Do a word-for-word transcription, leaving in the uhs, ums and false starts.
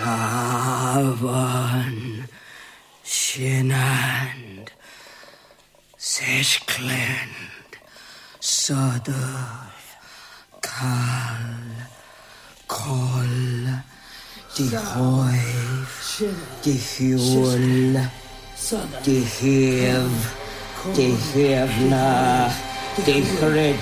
Cavan, Shinand, Seshclend, Sodor, Cal, Col, Dihoiv, Dihuel, Dihiv, Dihivna, Dichred